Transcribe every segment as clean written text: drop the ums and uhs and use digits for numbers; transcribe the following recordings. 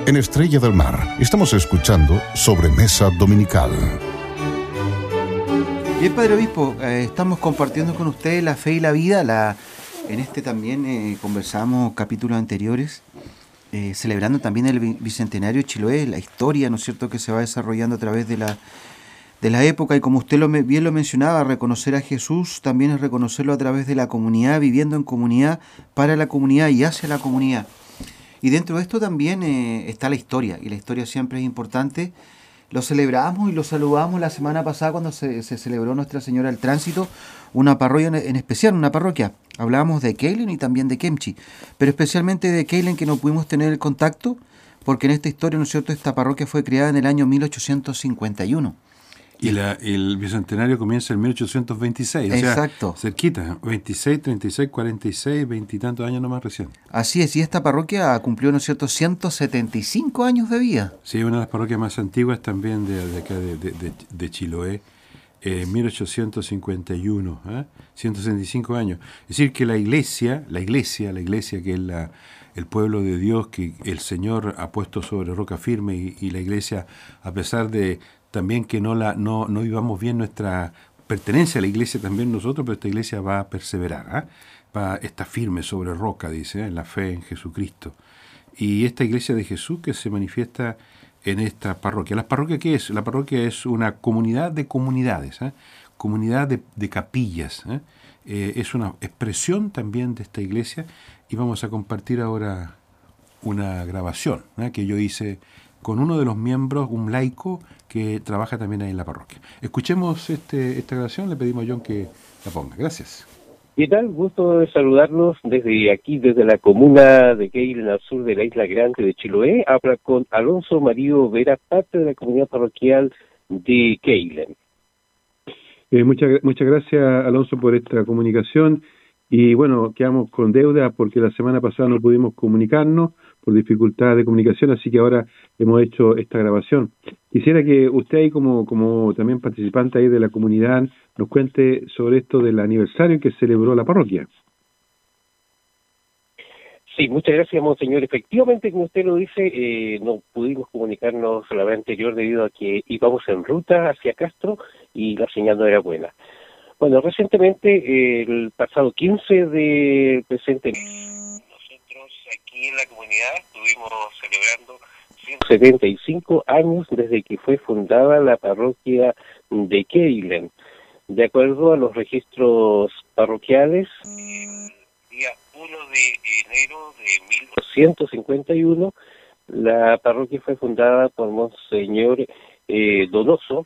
En Estrella del Mar estamos escuchando Sobremesa Dominical. Bien, Padre Obispo, estamos compartiendo con ustedes la fe y la vida. En este también conversamos capítulos anteriores, celebrando también el Bicentenario de Chiloé, la historia, ¿no es cierto?, que se va desarrollando a través de la época, y como usted bien lo mencionaba, reconocer a Jesús también es reconocerlo a través de la comunidad, viviendo en comunidad, para la comunidad y hacia la comunidad. Y dentro de esto también está la historia, y la historia siempre es importante. Lo celebramos y lo saludamos la semana pasada cuando se celebró Nuestra Señora del Tránsito, una parroquia en especial, una parroquia. Hablábamos de Keilen y también de Kemchi, pero especialmente de Keilen, que no pudimos tener el contacto, porque en esta historia, ¿no es cierto?, esta parroquia fue creada en el año 1851. Y el bicentenario comienza en 1826, exacto. O sea, cerquita, 26, 36, 46, 20 y tantos años nomás recién. Así es, y esta parroquia cumplió, ¿no es cierto?, 175 años de vida. Sí, una de las parroquias más antiguas también de acá de Chiloé, 1851, 165 años. Es decir, que la iglesia que es el pueblo de Dios, que el Señor ha puesto sobre roca firme, y la iglesia, a pesar de también que no vivamos bien nuestra pertenencia a la iglesia también nosotros, pero esta iglesia va a perseverar, está firme sobre roca, dice, en la fe en Jesucristo. Y esta iglesia de Jesús que se manifiesta en esta parroquia. ¿La parroquia qué es? La parroquia es una comunidad de comunidades, comunidad de capillas. Es una expresión también de esta iglesia, y vamos a compartir ahora una grabación que yo hice con uno de los miembros, un laico que trabaja también ahí en la parroquia. Escuchemos esta grabación, le pedimos a John que la ponga. Gracias. ¿Qué tal? Gusto de saludarlos desde aquí, desde la comuna de Keilen, al sur de la Isla Grande de Chiloé. Habla con Alonso Mario Vera, parte de la comunidad parroquial de Keilen. Muchas gracias, Alonso, por esta comunicación. Y bueno, quedamos con deuda porque la semana pasada no pudimos comunicarnos por dificultad de comunicación, así que ahora hemos hecho esta grabación. Quisiera que usted ahí como también participante ahí de la comunidad nos cuente sobre esto del aniversario que celebró la parroquia. Sí, muchas gracias, monseñor. Efectivamente, como usted lo dice, no pudimos comunicarnos la vez anterior debido a que íbamos en ruta hacia Castro y la señal no era buena. Bueno, recientemente, el pasado 15 de presente, nosotros aquí en la comunidad estuvimos celebrando 175 años desde que fue fundada la parroquia de Keilen. De acuerdo a los registros parroquiales, el día 1 de enero de 1251, la parroquia fue fundada por Monseñor Donoso,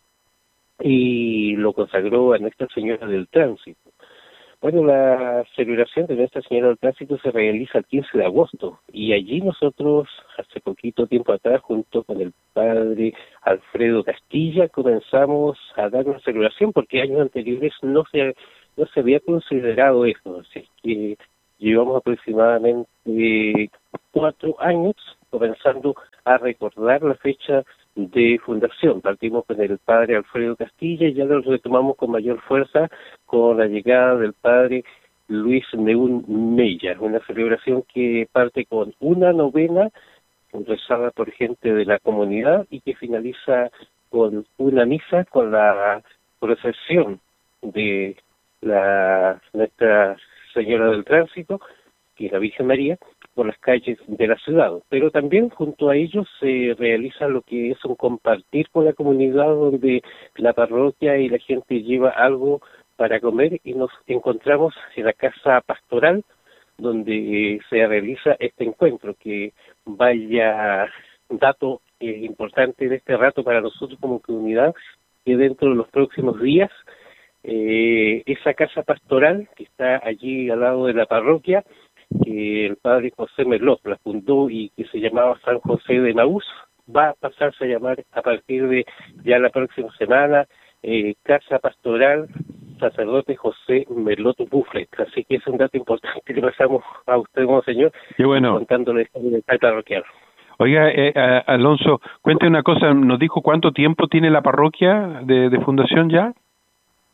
y lo consagró a Nuestra Señora del Tránsito. Bueno, la celebración de Nuestra Señora del Tránsito se realiza el 15 de agosto, y allí nosotros, hace poquito tiempo atrás, junto con el padre Alfredo Castilla, comenzamos a dar una celebración, porque años anteriores no se había considerado eso. Así que llevamos aproximadamente 4 años comenzando a recordar la fecha de fundación. Partimos con el padre Alfredo Castilla y ya lo retomamos con mayor fuerza con la llegada del padre Luis Neún Mella, una celebración que parte con una novena rezada por gente de la comunidad y que finaliza con una misa con la procesión de Nuestra Señora del Tránsito, que es la Virgen María, por las calles de la ciudad. Pero también junto a ellos se realiza lo que es un compartir con la comunidad, donde la parroquia y la gente lleva algo para comer, y nos encontramos en la casa pastoral donde se realiza este encuentro, que vaya dato importante de este rato para nosotros como comunidad, que dentro de los próximos días esa casa pastoral que está allí al lado de la parroquia, que el padre José Merlot la fundó y que se llamaba San José de Maús, va a pasarse a llamar a partir de ya la próxima semana Casa Pastoral Sacerdote José Merlot Bufflet. Así que es un dato importante que pasamos a usted, monseñor, Qué bueno, contándole al parroquiano. Oiga, Alonso, cuente una cosa, ¿nos dijo cuánto tiempo tiene la parroquia de fundación ya?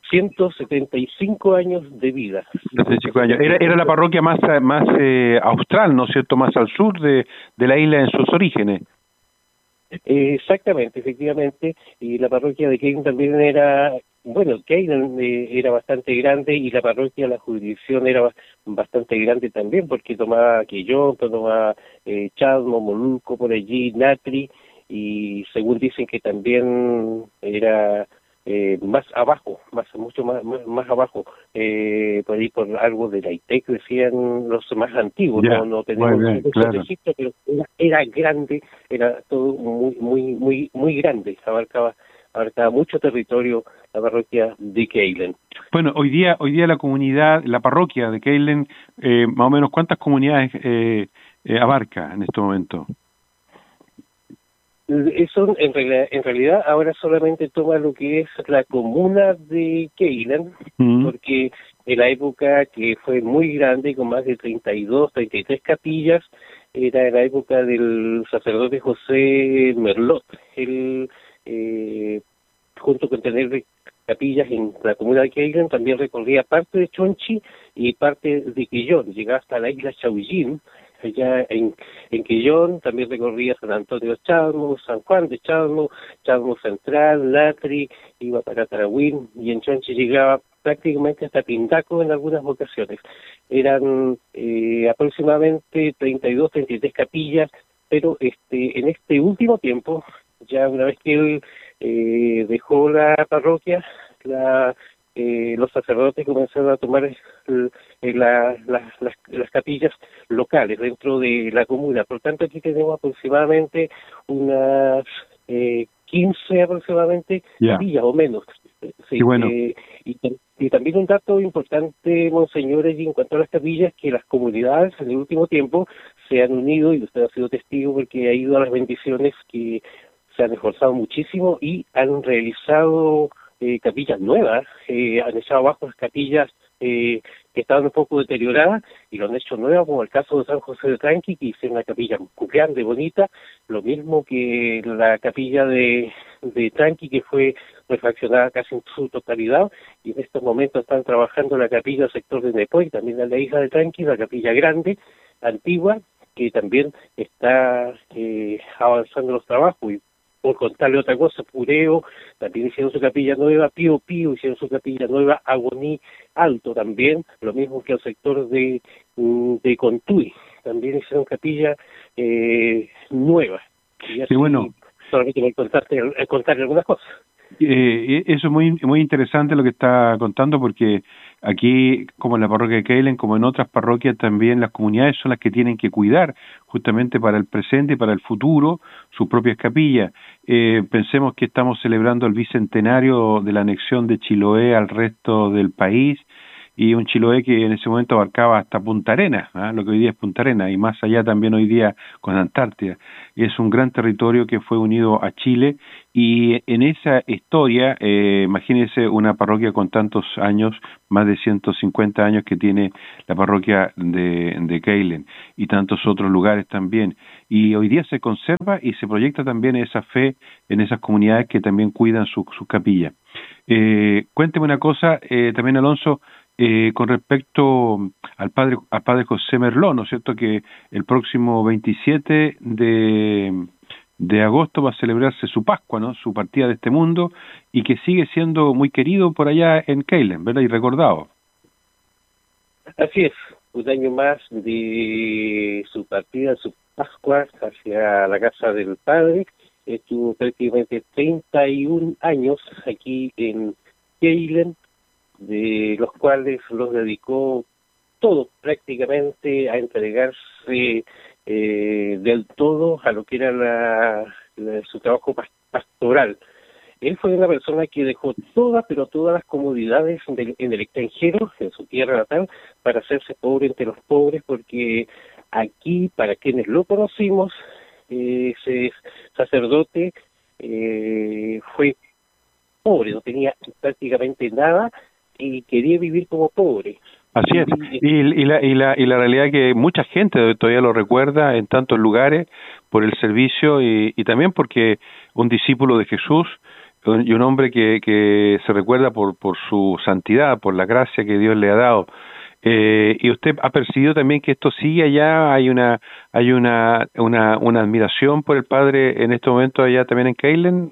175 años de vida. 75 años. Era la parroquia más austral, ¿no es cierto?, más al sur de la isla en sus orígenes. Exactamente, efectivamente, y la parroquia de Keilen también era, bueno, Keilen era bastante grande y la parroquia, la jurisdicción era bastante grande también, porque tomaba Quillón, tomaba Chadmo, Moluco, por allí, Natri, y según dicen que también era más abajo, mucho más abajo, por ahí por algo de la ITEC, decían los más antiguos, no tenemos claro. Registro, pero era grande, era todo muy grande, abarcaba mucho territorio la parroquia de Keilen. Bueno, hoy día la comunidad, la parroquia de Keilen, más o menos, ¿cuántas comunidades abarca en este momento? Eso en realidad ahora solamente toma lo que es la comuna de Keilen, porque en la época que fue muy grande, con más de 33 capillas, era en la época del sacerdote José Merlot. Él, junto con tener capillas en la comuna de Keilen, también recorría parte de Chonchi y parte de Quillón, llegaba hasta la isla Chaullín. Allá en Quillón también recorría San Antonio de Chadmo, San Juan de Chadmo, Chadmo Central, Natri, iba para Tarahuín, y en Chonchi llegaba prácticamente hasta Pindaco en algunas ocasiones. Eran aproximadamente 33 capillas, pero en este último tiempo, ya una vez que él dejó la parroquia, los sacerdotes comenzaron a tomar las capillas locales dentro de la comuna. Por tanto, aquí tenemos aproximadamente unas 15 aproximadamente capillas o menos. Sí, bueno. Y también un dato importante, monseñor, allí en cuanto a las capillas, que las comunidades en el último tiempo se han unido, y usted ha sido testigo porque ha ido a las bendiciones, que se han esforzado muchísimo y han realizado capillas nuevas, han echado abajo las capillas que estaban un poco deterioradas y lo han hecho nuevas, como el caso de San José de Tranqui, que hizo una capilla grande, bonita, lo mismo que la capilla de Tranqui, que fue refaccionada casi en su totalidad, y en estos momentos están trabajando en la capilla del sector de Nepoy, también en la isla de Tranqui, la capilla grande, antigua, que también está avanzando los trabajos. Y por contarle otra cosa, Pureo también hicieron su capilla nueva, Pío hicieron su capilla nueva, Agoní Alto también, lo mismo que el sector de Contuy, también hicieron capilla nueva. Y así, sí, bueno, solamente voy a contarle algunas cosas. Eso es muy interesante lo que está contando, porque aquí, como en la parroquia de Keilen, como en otras parroquias también, las comunidades son las que tienen que cuidar justamente para el presente y para el futuro sus propias capillas. Pensemos que estamos celebrando el bicentenario de la anexión de Chiloé al resto del país, y un Chiloé que en ese momento abarcaba hasta Punta Arenas, lo que hoy día es Punta Arenas, y más allá también hoy día con Antártida. Es un gran territorio que fue unido a Chile, y en esa historia, imagínense una parroquia con tantos años, más de 150 años que tiene la parroquia de Keilen, y tantos otros lugares también. Y hoy día se conserva y se proyecta también esa fe en esas comunidades que también cuidan sus capillas. Cuénteme una cosa, también Alonso, con respecto al padre José Merlot, ¿no es cierto?, que el próximo 27 de agosto va a celebrarse su Pascua, ¿no?, su partida de este mundo, y que sigue siendo muy querido por allá en Keilen, ¿verdad?, y recordado. Así es, un año más de su partida, su Pascua hacia la casa del Padre. Estuvo prácticamente 31 años aquí en Keilen, de los cuales los dedicó todo prácticamente a entregarse del todo a lo que era su trabajo pastoral. Él fue una persona que dejó todas las comodidades en el extranjero, en su tierra natal, para hacerse pobre entre los pobres, porque aquí, para quienes lo conocimos, ese sacerdote fue pobre, no tenía prácticamente nada y quería vivir como pobre. Así es, y la realidad es que mucha gente todavía lo recuerda en tantos lugares por el servicio y también porque un discípulo de Jesús y un hombre que se recuerda por su santidad, por la gracia que Dios le ha dado. ¿Y usted ha percibido también que esto sigue allá? ¿Hay una admiración por el padre en este momento allá también en Keilen?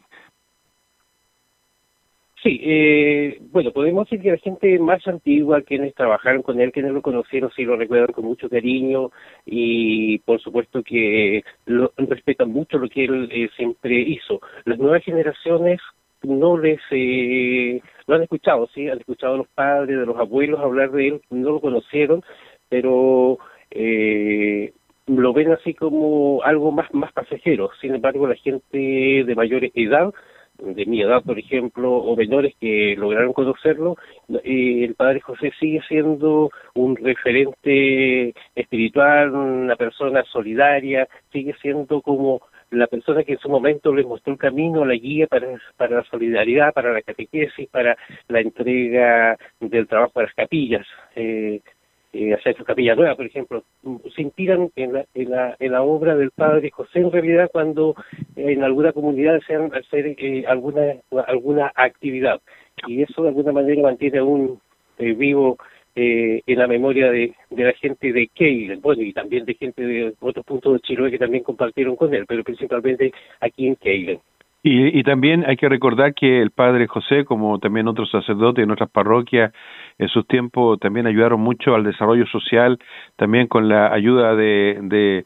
Sí, bueno, podemos decir que la gente más antigua, quienes trabajaron con él, quienes lo conocieron, sí lo recuerdan con mucho cariño y por supuesto que respetan mucho lo que él siempre hizo. Las nuevas generaciones no lo han escuchado, sí, han escuchado a los padres, de los abuelos hablar de él, no lo conocieron, pero lo ven así como algo más pasajero. Sin embargo, la gente de mayor edad, de mi edad, por ejemplo, o menores que lograron conocerlo, el Padre José sigue siendo un referente espiritual, una persona solidaria, sigue siendo como la persona que en su momento les mostró el camino, la guía para la solidaridad, para la catequesis, para la entrega del trabajo a las capillas. Hacer su capilla nueva, por ejemplo, se inspiran en la obra del Padre José, en realidad, cuando en alguna comunidad desean hacer alguna actividad, y eso de alguna manera mantiene aún vivo en la memoria de la gente de Keilen, bueno, y también de gente de otros puntos de Chiloé que también compartieron con él, pero principalmente aquí en Keilen. Y también hay que recordar que el Padre José, como también otros sacerdotes en otras parroquias, en sus tiempos también ayudaron mucho al desarrollo social, también con la ayuda de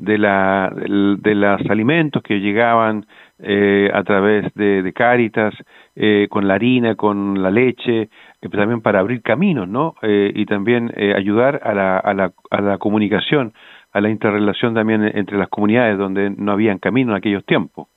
los alimentos que llegaban a través de Cáritas, con la harina, con la leche, también para abrir caminos, ¿no? Y también ayudar a la comunicación, a la interrelación también entre las comunidades donde no habían camino en aquellos tiempos.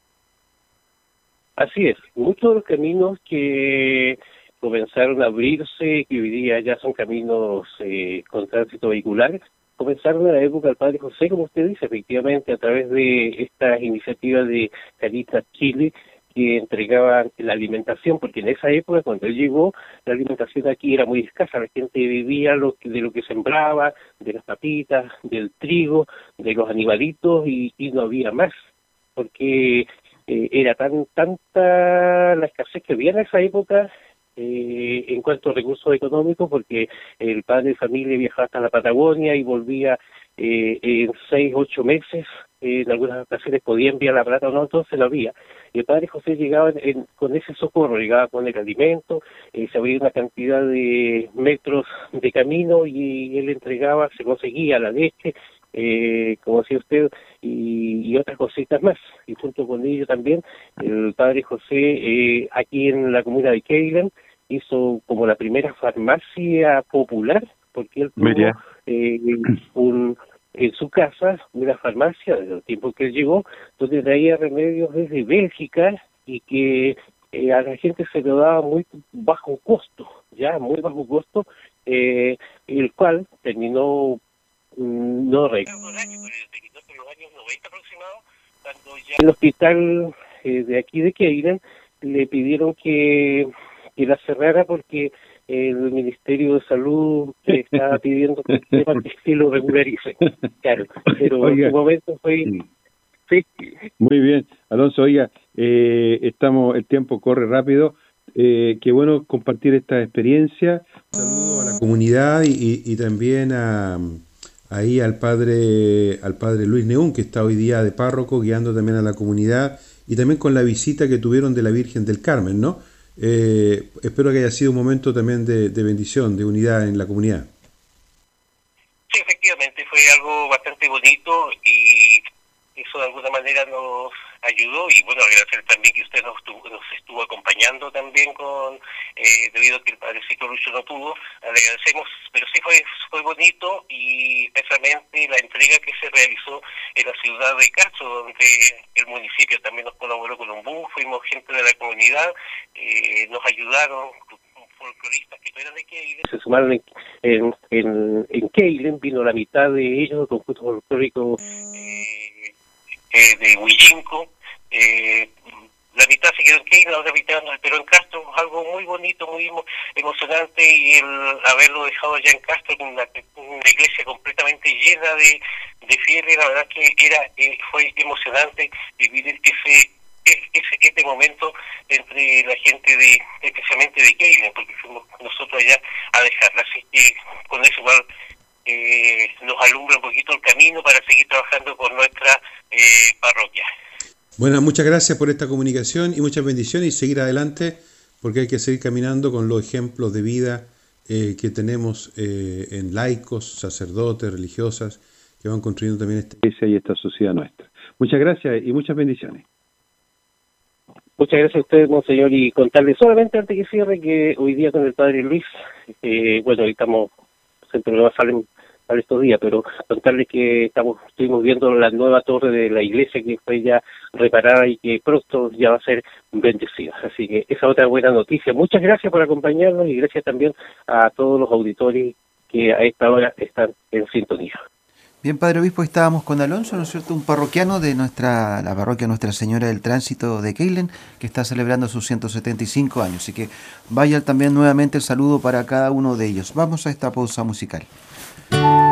Así es, muchos de los caminos que comenzaron a abrirse, que hoy día ya son caminos con tránsito vehicular, comenzaron en la época del Padre José, como usted dice, efectivamente, a través de estas iniciativas de Caritas Chile, que entregaban la alimentación, porque en esa época, cuando él llegó, la alimentación aquí era muy escasa, la gente vivía de lo que sembraba, de las papitas, del trigo, de los animalitos, y no había más, porque era tanta la escasez que había en esa época en cuanto a recursos económicos, porque el padre de familia viajaba hasta la Patagonia y volvía en 6-8 meses, en algunas ocasiones podía enviar la plata o no, entonces lo había. Y el Padre José llegaba con ese socorro, llegaba con el alimento, se abría una cantidad de metros de camino y él entregaba, se conseguía la leche, como decía usted, y otras cositas más. Y junto con ello también, el Padre José, aquí en la comuna de Keilen, hizo como la primera farmacia popular, porque él tuvo en su casa una farmacia desde el tiempo que él llegó, donde traía remedios desde Bélgica y que a la gente se lo daba muy bajo costo, muy bajo costo, el cual terminó, no recuerdo el año, pero terminó por los años 90 aproximados, cuando ya el hospital de aquí de Keilen le pidieron que la cerrara porque el Ministerio de Salud estaba pidiendo que se lo regularice. Claro, pero oiga, en su momento fue... Sí. Muy bien, Alonso, oiga, el tiempo corre rápido. Qué bueno compartir esta experiencia. Un saludo a la comunidad y también ahí al padre Luis Neún, que está hoy día de párroco, guiando también a la comunidad, y también con la visita que tuvieron de la Virgen del Carmen, ¿no? Espero que haya sido un momento también de bendición, de unidad en la comunidad. Sí, efectivamente, fue algo bastante bonito y eso de alguna manera nos ayudó, y bueno, agradecer también que usted nos estuvo acompañando también debido a que el padrecito Lucho no pudo, le agradecemos, pero sí fue bonito, y especialmente la entrega que se realizó en la ciudad de Castro, donde el municipio también nos colaboró con un bus, fuimos gente de la comunidad, nos ayudaron folcloristas que no eran de Keilen, se sumaron en Keilen, vino la mitad de ellos, el conjunto folclórico de Huillinco, la mitad se quedó en Keilen, la otra mitad nos esperó en Castro, algo muy bonito, muy emocionante, y el haberlo dejado allá en Castro, con una iglesia completamente llena de fieles, la verdad que fue emocionante vivir este momento entre la gente especialmente de Keilen, porque fuimos nosotros allá a dejarla. Así que con eso igual nos alumbra un poquito el camino para seguir trabajando por nuestra parroquia. Bueno, muchas gracias por esta comunicación y muchas bendiciones y seguir adelante, porque hay que seguir caminando con los ejemplos de vida que tenemos en laicos, sacerdotes, religiosas, que van construyendo también esta iglesia y esta sociedad nuestra. Muchas gracias y muchas bendiciones. Muchas gracias a usted, monseñor, y contarle solamente antes que cierre que hoy día con el padre Luis, bueno, hoy estamos, siempre no salen para estos días, pero contarles que estuvimos viendo la nueva torre de la iglesia que fue ya reparada y que pronto ya va a ser bendecida. Así que esa es otra buena noticia. Muchas gracias por acompañarnos y gracias también a todos los auditores que a esta hora están en sintonía. Bien, Padre Obispo, estábamos con Alonso, ¿no es cierto?, un parroquiano de la parroquia Nuestra Señora del Tránsito de Keilen, que está celebrando sus 175 años. Así que vaya también nuevamente el saludo para cada uno de ellos. Vamos a esta pausa musical.